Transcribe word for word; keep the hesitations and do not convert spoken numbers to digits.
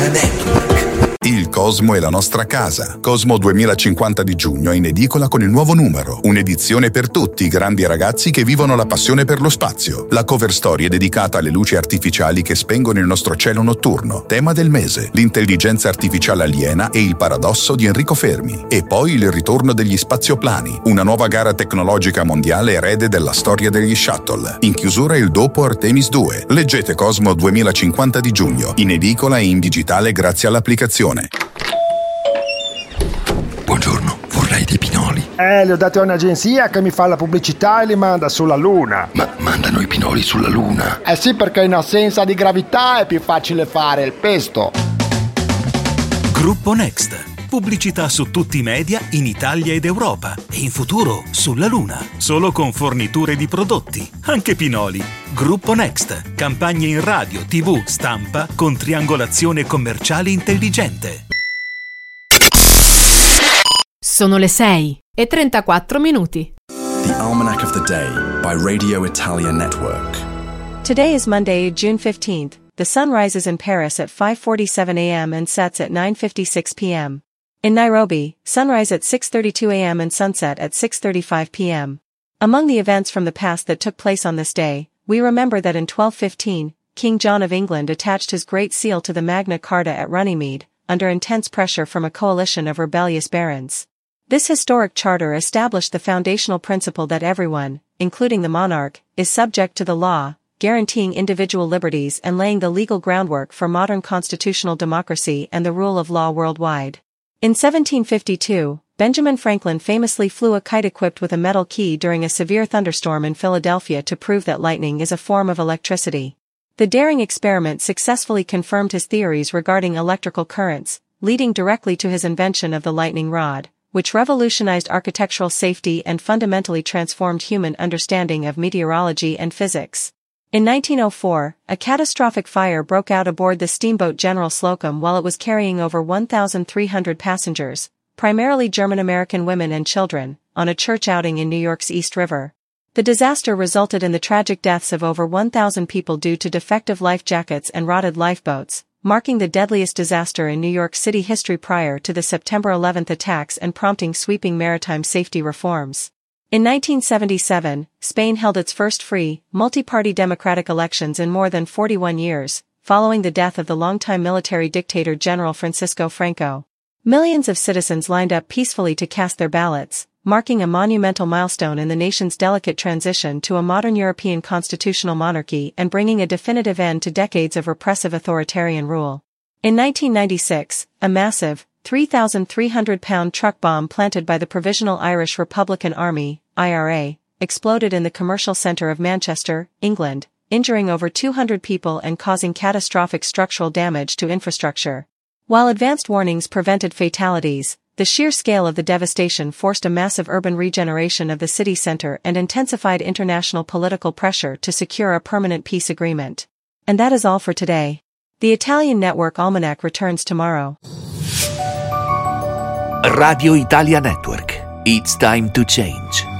Italia Network. Il Cosmo è la nostra casa. Cosmo duemilacinquanta di giugno è in edicola con il nuovo numero. Un'edizione per tutti i grandi ragazzi che vivono la passione per lo spazio. La cover story è dedicata alle luci artificiali che spengono il nostro cielo notturno. Tema del mese: l'intelligenza artificiale aliena e il paradosso di Enrico Fermi. E poi il ritorno degli spazioplani, una nuova gara tecnologica mondiale erede della storia degli shuttle. In chiusura il dopo Artemis due. Leggete Cosmo duemilacinquanta di giugno, in edicola e in digitale grazie all'applicazione. Buongiorno, vorrei dei pinoli. Eh, li ho dati a un'agenzia che mi fa la pubblicità e li manda sulla Luna. Ma mandano i pinoli sulla Luna? Eh sì, perché in assenza di gravità è più facile fare il pesto. Gruppo Next. Pubblicità su tutti i media in Italia ed Europa e in futuro sulla Luna. Solo con forniture di prodotti, anche pinoli. Gruppo Next. Campagne in radio, tivù, stampa con triangolazione commerciale intelligente. Sono le sei e trentaquattro minuti. The Almanac of the Day by Radio Italia Network. Today is Monday, June fifteenth. The sun rises in Paris at five forty-seven a.m. and sets at nine fifty-six p.m. In Nairobi, sunrise at six thirty-two a.m. and sunset at six thirty-five p.m. Among the events from the past that took place on this day, we remember that in twelve fifteen, King John of England attached his Great Seal to the Magna Carta at Runnymede, under intense pressure from a coalition of rebellious barons. This historic charter established the foundational principle that everyone, including the monarch, is subject to the law, guaranteeing individual liberties and laying the legal groundwork for modern constitutional democracy and the rule of law worldwide. In seventeen fifty-two, Benjamin Franklin famously flew a kite equipped with a metal key during a severe thunderstorm in Philadelphia to prove that lightning is a form of electricity. The daring experiment successfully confirmed his theories regarding electrical currents, leading directly to his invention of the lightning rod, which revolutionized architectural safety and fundamentally transformed human understanding of meteorology and physics. In nineteen oh four, a catastrophic fire broke out aboard the steamboat General Slocum while it was carrying over one thousand three hundred passengers, primarily German-American women and children, on a church outing in New York's East River. The disaster resulted in the tragic deaths of over one thousand people due to defective life jackets and rotted lifeboats, marking the deadliest disaster in New York City history prior to the September eleventh attacks and prompting sweeping maritime safety reforms. In nineteen seventy-seven, Spain held its first free, multi-party democratic elections in more than forty-one years, following the death of the longtime military dictator General Francisco Franco. Millions of citizens lined up peacefully to cast their ballots, marking a monumental milestone in the nation's delicate transition to a modern European constitutional monarchy and bringing a definitive end to decades of repressive authoritarian rule. In nineteen ninety-six, a massive, three thousand three hundred pound truck bomb planted by the Provisional Irish Republican Army, I R A, exploded in the commercial centre of Manchester, England, injuring over two hundred people and causing catastrophic structural damage to infrastructure. While advanced warnings prevented fatalities, the sheer scale of the devastation forced a massive urban regeneration of the city centre and intensified international political pressure to secure a permanent peace agreement. And that is all for today. The Italian Network Almanac returns tomorrow. Radio Italia Network. It's time to change.